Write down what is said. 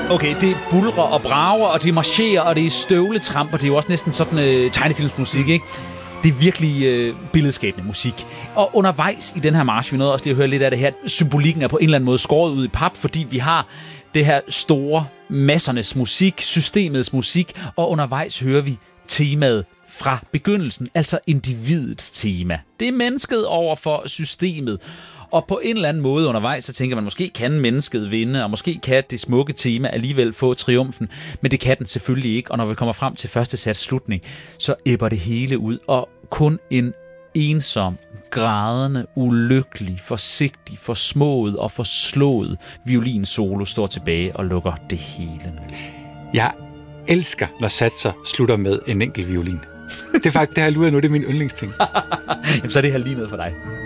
Okay, det bulrer og brager, og det marcherer, og det er støvletramp, og det er jo også næsten sådan tegnefilmsmusik, ikke? Det er virkelig billedskabende musik. Og undervejs i den her march, vi nåede også lige at høre lidt af det her, symbolikken er på en eller anden måde skåret ud i pap, fordi vi har det her store massernes musik, systemets musik, og undervejs hører vi temaet fra begyndelsen, altså individets tema. Det er mennesket over for systemet. Og på en eller anden måde undervejs, så tænker man, måske kan mennesket vinde, og måske kan det smukke tema alligevel få triumfen, men det kan den selvfølgelig ikke. Og når vi kommer frem til første sats slutning, så æbber det hele ud, og kun en ensom, grædende, ulykkelig, forsigtig, forsmået og forslået violinsolo står tilbage og lukker det hele ned. Jeg elsker, når satser slutter med en enkelt violin. Det er faktisk det her lurer nu, det er min yndlingsting. Jamen, så er det her lige noget for dig.